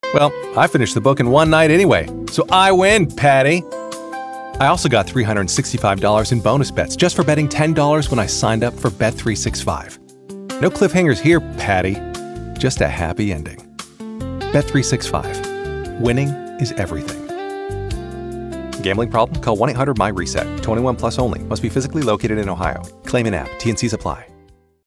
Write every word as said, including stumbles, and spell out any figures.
Well, I finished the book in one night anyway, so I win, Patty. I also got three hundred sixty-five dollars in bonus bets just for betting ten dollars when I signed up for Bet three sixty-five. No cliffhangers here, Patty. Just a happy ending. Bet three sixty-five. Winning is everything. Gambling problem? Call one eight hundred M Y RESET. twenty-one plus only. Must be physically located in Ohio. Claim in app. T N Cs apply.